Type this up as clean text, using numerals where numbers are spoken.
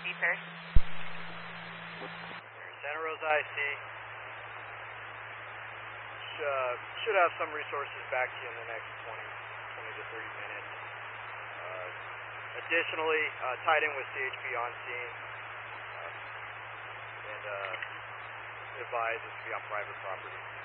sir. Santa Rosa IC. Should have some resources back to you in the next 20 to 30 minutes. Additionally, tied in with CHP on scene, and advise us to be on private property.